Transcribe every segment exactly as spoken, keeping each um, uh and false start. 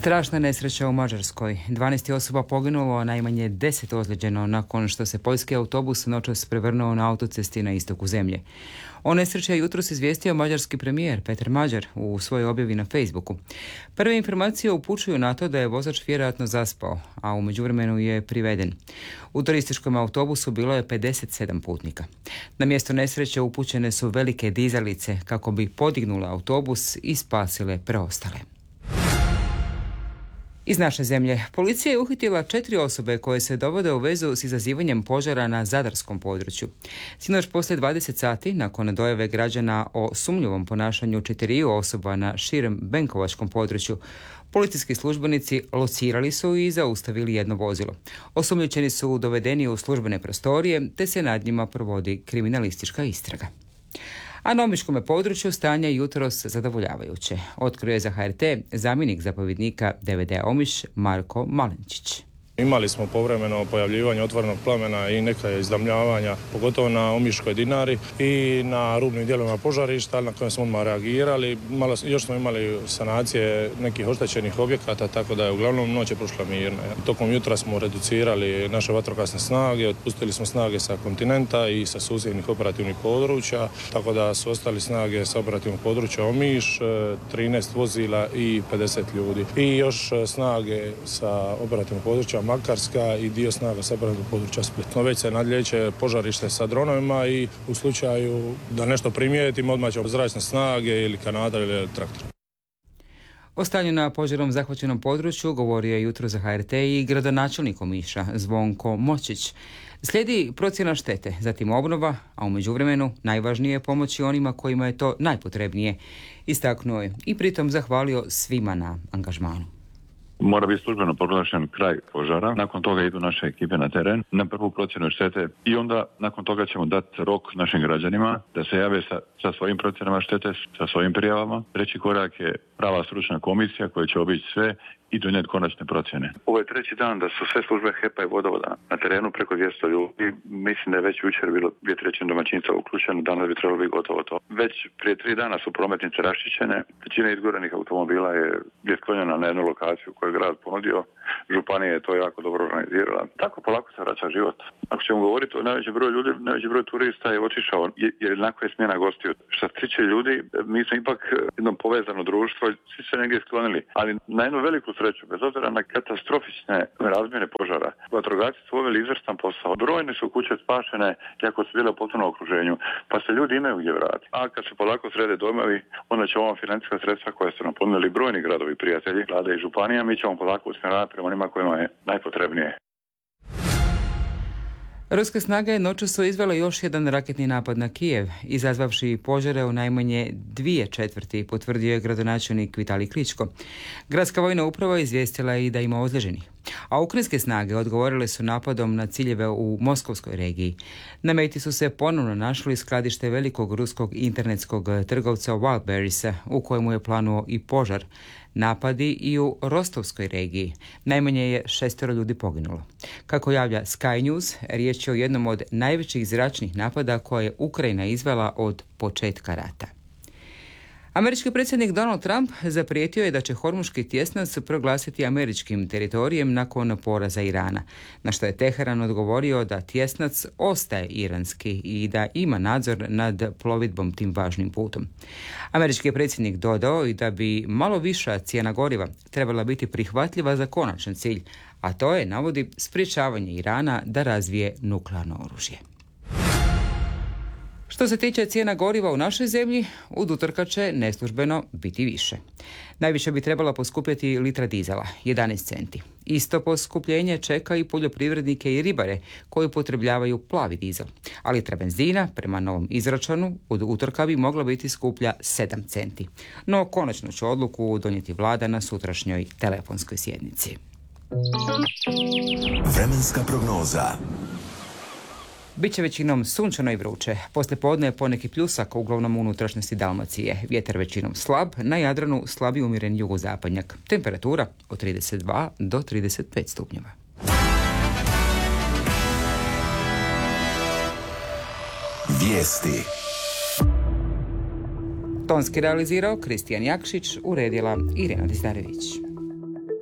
Strašna nesreća u Mađarskoj. dvanaest osoba poginulo, a najmanje deset ozlijeđeno nakon što se poljski autobus noćas prevrnuo na autocesti na istoku zemlje. O nesreći je jutros izvijestio mađarski premijer Petar Mađar u svojoj objavi na Facebooku. Prve informacije upućuju na to da je vozač vjerojatno zaspao, a u međuvremenu je priveden. U turističkom autobusu bilo je pedeset sedam putnika. Na mjesto nesreće upućene su velike dizalice kako bi podignule autobus i spasile preostale. Iz naše zemlje, policija je uhitila četiri osobe koje se dovode u vezu s izazivanjem požara na zadarskom području. Sinoć poslije dvadeset sati, nakon dojave građana o sumnjivom ponašanju četiriju osoba na širem benkovačkom području, policijski službenici locirali su i zaustavili jedno vozilo. Osumnjičeni su dovedeni u službene prostorije, te se nad njima provodi kriminalistička istraga. A na omiškome području stanje je jutros zadovoljavajuće, otkrio je za H R T zamjenik zapovjednika D V D Omiš Marko Malenčić. Imali smo povremeno pojavljivanje otvorenog plamena i neka izdamljavanja, pogotovo na Omiškoj Dinari i na rubnim dijelovima požarišta, na kojem smo odmah reagirali. Malo, još smo imali sanacije nekih oštećenih objekata, tako da je uglavnom noć je prošla mirna. Tokom jutra smo reducirali naše vatrogasne snage, otpustili smo snage sa kontinenta i sa susjednih operativnih područja, tako da su ostali snage sa operativnog područja Omiš, trinaest vozila i pedeset ljudi. I još snage sa operativnog područja Makarska i dio snaga sa operativnog područja Split. Već se nadlijeće požarište sa dronovima i u slučaju da nešto primijetimo odmah ćemo zračne snage ili kanadar ili traktor. O stanju na požarom zahvaćenom području govorio je jutro za H R T i gradonačelnik Omiša Zvonko Močić. Slijedi procjena štete, zatim obnova, a u međuvremenu najvažnije je pomoći onima kojima je to najpotrebnije, istaknuo je i pritom zahvalio svima na angažmanu. Mora biti službeno proglašen kraj požara. Nakon toga idu naše ekipe na teren, na prvu procjenu štete i onda nakon toga ćemo dati rok našim građanima da se jave sa, sa svojim procjenama štete, sa svojim prijavama. Treći korak je prava stručna komisija koja će obići sve i donijeti konačne procjene. Ovo je treći dan da su sve službe H E P-a i vodovoda na terenu preko dvjesto ljudi. Mislim da je već jučer bilo dvije trećine domaćinstva uključeno, danas bi trebalo biti gotovo to. Već prije tri dana su prometnice raščišćene, većina izgorenih automobila je, je sklonjena na jednu lokaciju koju je grad ponudio. Županija je to jako dobro organizirala. Tako polako se vraća život. Ako ćemo govoriti o najvećem broju ljudi, najveći broj turista je otišao jer jednako je smjena gostiju. Što se tiče ljudi, mi smo ipak jedno povezano društvo, svi se negdje sklonili, ali na jednu veliku sreću, bez obzira na katastrofične razmjene požara. Vatrogasci su obavili izvrstan posao. Brojne su kuće spašene, iako su bile u potpunom okruženju, pa se ljudi imaju gdje vratiti. A kad se polako srede dojmovi, onda će ova financijska sredstva koja su nam ponudili brojni gradovi, prijatelji, vlada i županija, mi ćemo polako usmjeravati prema onima kojima je najpotrebnije. Ruske snage noćas su izvele još jedan raketni napad na Kijev, izazvavši požare u najmanje dvije četvrti, potvrdio je gradonačelnik Vitalij Kličko. Gradska vojna uprava izvijestila je i da ima ozlijeđenih. A ukrajinske snage odgovorile su napadom na ciljeve u Moskovskoj regiji. Na meti su se ponovno našli skladište velikog ruskog internetskog trgovca Wildberries, u kojemu je planuo i požar. Napadi i u Rostovskoj regiji. Najmanje je šestero ljudi poginulo. Kako javlja Sky News, riječ je o jednom od najvećih zračnih napada koje je Ukrajina izvela od početka rata. Američki predsjednik Donald Trump zaprijetio je da će Hormuški tjesnac proglasiti američkim teritorijem nakon poraza Irana, na što je Teheran odgovorio da tjesnac ostaje iranski i da ima nadzor nad plovidbom tim važnim putom. Američki je predsjednik dodao i da bi malo viša cijena goriva trebala biti prihvatljiva za konačan cilj, a to je, navodi, sprječavanje Irana da razvije nuklearno oružje. Što se tiče cijena goriva u našoj zemlji, od utorka će neslužbeno biti više. Najviše bi trebala poskupjeti litra dizela, jedanaest centi. Isto poskupljenje čeka i poljoprivrednike i ribare koji upotrebljavaju plavi dizel. A litra benzina, prema novom izračunu, od utorka bi mogla biti skuplja sedam centi. No, konačno će odluku donijeti vlada na sutrašnjoj telefonskoj sjednici. Vremenska prognoza. Biće većinom sunčano i vruće. Poslije podne je poneki pljusak, uglavnom u unutrašnjosti Dalmacije. Vjetar većinom slab, na Jadranu slabi umjeren jugozapadnjak. Temperatura od trideset dva do trideset pet stupnjeva. Vijesti. Tonski realizirao Kristijan Jakšić, uredila Irena Distarević.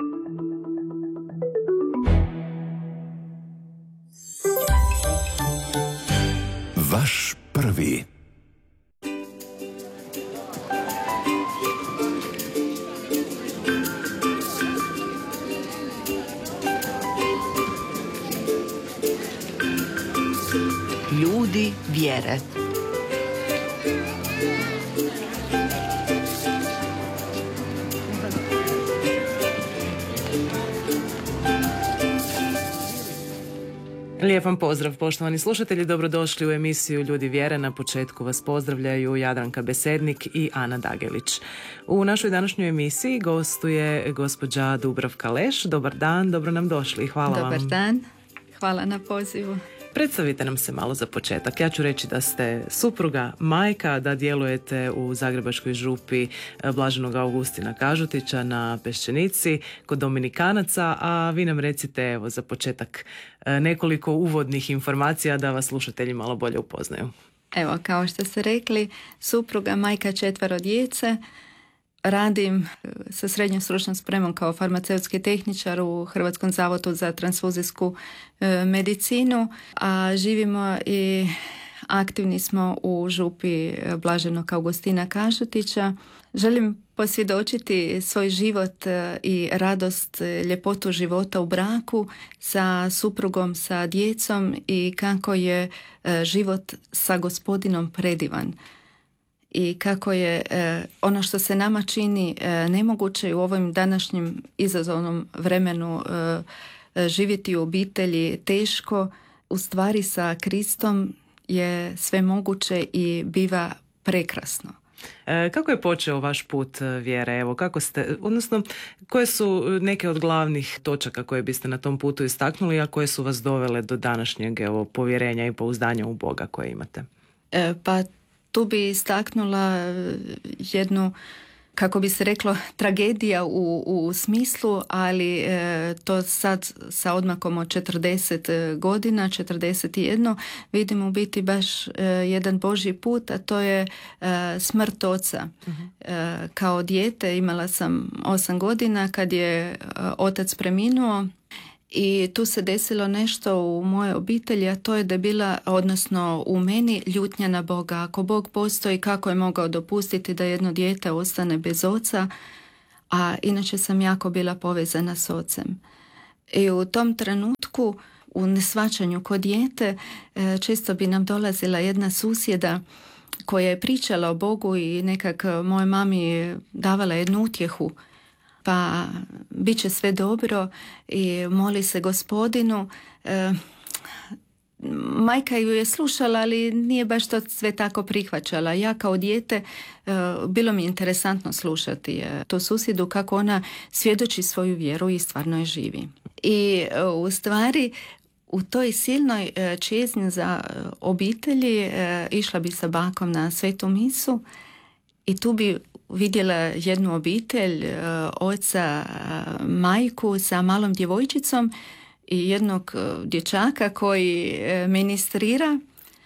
Ljudi vjere. Lijep vam pozdrav, poštovani slušatelji, dobrodošli u emisiju Ljudi vjere. Na početku vas pozdravljaju Jadranka Besednik i Ana Dagelić. U našoj današnjoj emisiji gostuje gospođa Dubravka Leš. Dobar dan, dobro nam došli. Hvala Dobar vam. Dobar dan, hvala na pozivu. Predstavite nam se malo za početak. Ja ću reći da ste supruga, majka, da djelujete u Zagrebačkoj župi Blaženog Augustina Kažutića na Peščenici kod Dominikanaca, a vi nam recite evo za početak nekoliko uvodnih informacija da vas slušatelji malo bolje upoznaju. Evo, kao što ste rekli, supruga, majka četvero djece, radim sa srednjom stručnom spremom kao farmaceutski tehničar u Hrvatskom zavodu za transfuzijsku e, medicinu, a živimo i aktivni smo u župi Blaženog Augustina Kažutića. Želim posvjedočiti svoj život i radost, ljepotu života u braku sa suprugom, sa djecom i kako je život sa Gospodinom predivan. I kako je eh, ono što se nama čini eh, nemoguće u ovom današnjem izazovnom vremenu eh, živjeti u obitelji teško, u stvari sa Kristom je sve moguće i biva prekrasno. E, kako je počeo vaš put vjere? Evo, kako ste, odnosno, koje su neke od glavnih točaka koje biste na tom putu istaknuli, a koje su vas dovele do današnjeg evo, povjerenja i pouzdanja u Boga koje imate? E, pa tu bi istaknula jednu, kako bi se reklo, tragedija u, u smislu, ali e, to sad sa odmakom od četrdeset godina, četrdeset jedan, vidim u biti baš e, jedan Božji put, a to je e, smrt oca. Uh-huh. E, kao dijete imala sam osam godina kad je e, otac preminuo. I tu se desilo nešto u mojoj obitelji, a to je da je bila, odnosno u meni, ljutnja na Boga. Ako Bog postoji, kako je mogao dopustiti da jedno dijete ostane bez oca, a inače sam jako bila povezana s ocem. I u tom trenutku, u neshvaćanju kod dijete, često bi nam dolazila jedna susjeda koja je pričala o Bogu i nekak moje mami davala jednu utjehu. Pa bit će sve dobro i moli se Gospodinu. E, majka ju je slušala, ali nije baš to sve tako prihvaćala. Ja kao dijete e, bilo mi interesantno slušati e, tu susjedu kako ona svjedoči svoju vjeru i stvarno je živi. I e, u stvari u toj silnoj e, čezni za e, obitelji e, išla bi sa bakom na svetu misu i tu bi vidjela jednu obitelj, oca, majku sa malom djevojčicom i jednog dječaka koji ministrira.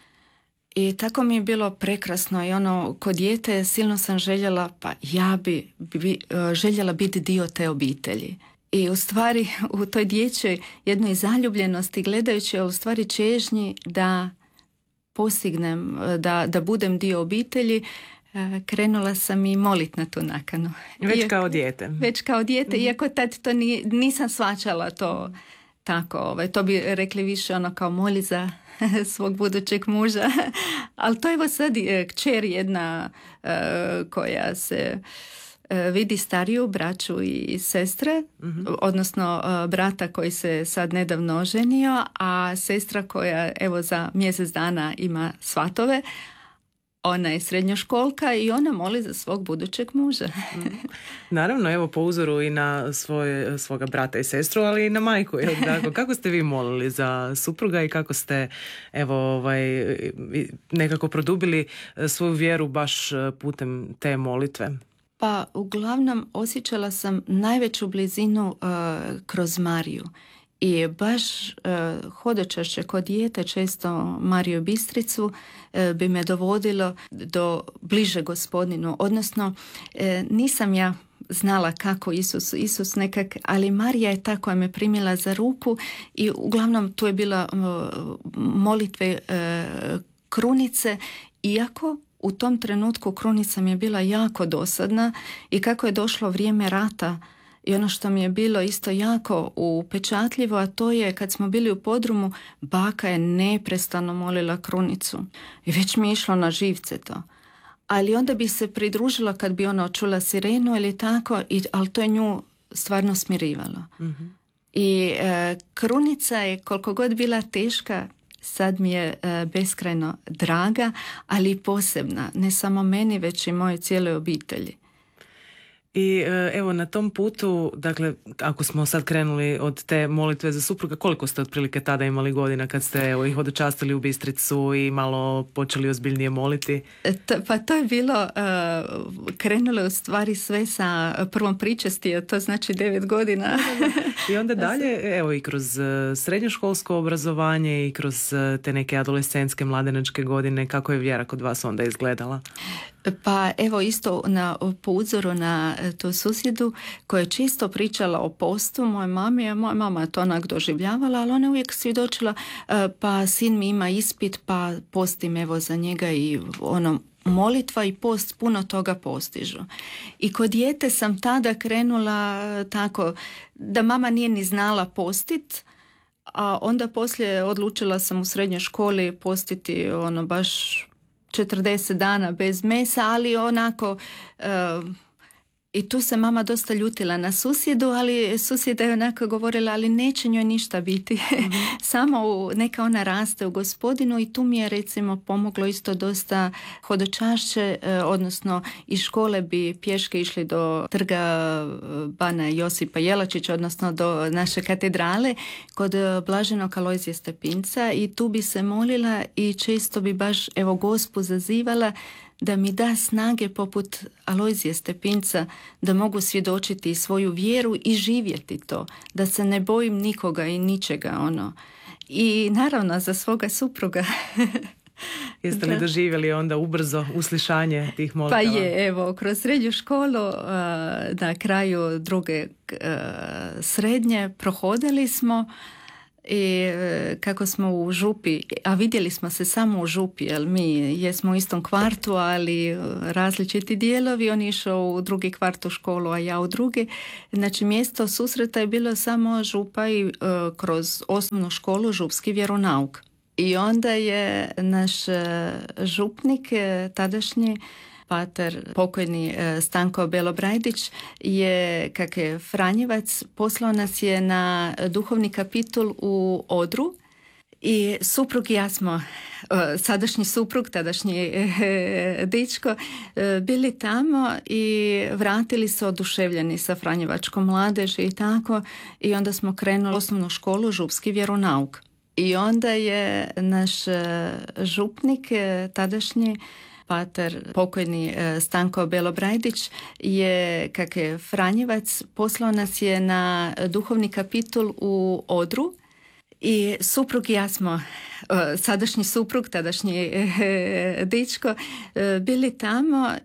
I tako mi je bilo prekrasno i ono, kod dijete silno sam željela, pa ja bi, bi željela biti dio te obitelji. I u stvari u toj dječjoj jednoj zaljubljenosti gledajući u stvari čežnji da postignem, da, da budem dio obitelji, krenula sam i molit na tu nakanu. Već iako, kao dijete. Već kao dijete, mm-hmm. iako tad to ni, nisam shvaćala to tako. Ovaj, to bi rekli više ono kao moli za svog budućeg muža. Ali to je evo sad kćer jedna uh, koja se uh, vidi stariju braću i sestre, mm-hmm. odnosno uh, brata koji se sad nedavno oženio, a sestra koja evo za mjesec dana ima svatove. Ona je srednjoškolka i ona moli za svog budućeg muža. Naravno, evo po uzoru i na svoje, svoga brata i sestru, ali i na majku. Jel, tako? Kako ste vi molili za supruga i kako ste evo, ovaj, nekako produbili svoju vjeru baš putem te molitve? Pa uglavnom osjećala sam najveću blizinu uh, kroz Mariju. I baš uh, hodočašće kod dijete, često Mariju Bistricu, uh, bi me dovodilo do bliže Gospodinu. Odnosno, uh, nisam ja znala kako Isus, Isus nekak, ali Marija je ta koja me primila za ruku i uglavnom tu je bila uh, molitve uh, krunice, iako u tom trenutku krunica mi je bila jako dosadna i kako je došlo vrijeme rata I ono što mi je bilo isto jako upečatljivo, a to je kad smo bili u podrumu, baka je neprestano molila krunicu. I već mi je išlo na živce to. Ali onda bi se pridružila kad bi ona čula sirenu ili tako, i, ali to je nju stvarno smirivalo. Mm-hmm. I e, krunica je koliko god bila teška, sad mi je e, beskrajno draga, ali i posebna. Ne samo meni, već i moje cijeloj obitelji. I e, evo na tom putu, dakle, ako smo sad krenuli od te molitve za supruga, koliko ste otprilike tada imali godina kad ste evo, ih hodočastili u Bistricu i malo počeli ozbiljnije moliti? E, to, pa to je bilo, uh, krenulo u stvari sve sa prvom pričesti, a to znači devet godina. I onda dalje, evo i kroz uh, srednjoškolsko obrazovanje i kroz uh, te neke adolescentske, mladenačke godine, kako je vjera kod vas onda izgledala? Pa evo isto na, po uzoru na tu susjedu koja je čisto pričala o postu moje mami, a moja mama je to onak doživljavala, ali ona je uvijek svjedočila pa sin mi ima ispit pa postim evo za njega i ono molitva i post puno toga postižu. I kod dijete sam tada krenula tako da mama nije ni znala postit, a onda poslije odlučila sam u srednjoj školi postiti ono baš četrdeset dana bez mesa, ali onako uh, i tu se mama dosta ljutila na susjedu, ali susjeda je onako govorila, ali neće njoj ništa biti. Mm-hmm. Samo u, neka ona raste u Gospodinu i tu mi je recimo pomoglo isto dosta hodočašće, uh, odnosno iz škole bi pješke išli do trga Bana Josipa Jelačića, odnosno do naše katedrale kod Blaženog Alojzija Stepinca i tu bi se molila i često bi baš evo Gospu zazivala da mi da snage poput Alojzija Stepinca da mogu svjedočiti svoju vjeru i živjeti to, da se ne bojim nikoga i ničega ono. I naravno za svoga supruga. Jeste li doživjeli onda ubrzo uslišanje tih molitava? Pa je, evo, kroz srednju školu na kraju druge srednje prohodili smo i kako smo u župi, a vidjeli smo se samo u župi, jer mi jesmo u istom kvartu, ali različiti dijelovi, on je išao u drugi kvart u školu, a ja u drugi. Znači mjesto susreta je bilo samo župa i uh, kroz osnovnu školu župski vjeronauk. I onda je naš župnik tadašnji pater pokojni Stanko Belobrajdić je, kak je Franjevac, poslao nas je na duhovni kapitul u Odru i suprug i ja smo, sadašnji suprug, tadašnji dečko, bili tamo i vratili se oduševljeni sa franjevačkom mladeži i tako i onda smo krenuli u osnovnu školu župski vjeronauk. I onda je naš župnik tadašnji pater pokojni Stanko Belobrajdić je, kak je Franjevac, poslao nas je na duhovni kapitul u Odru i suprug i ja smo, sadašnji suprug, tadašnji dečko, bili tamo